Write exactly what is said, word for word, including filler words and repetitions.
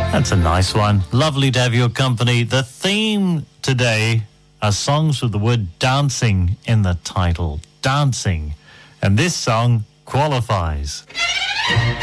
That's a nice one. Lovely to have your company. The theme today are songs with the word dancing in the title. Dancing. And this song qualifies.